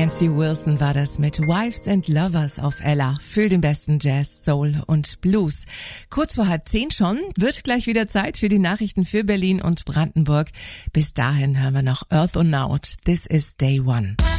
Nancy Wilson war das mit Wives and Lovers auf Ella für den besten Jazz, Soul und Blues. Kurz vor 9:30 schon, wird gleich wieder Zeit für die Nachrichten für Berlin und Brandenburg. Bis dahin hören wir noch Earth und Now. This is Day One.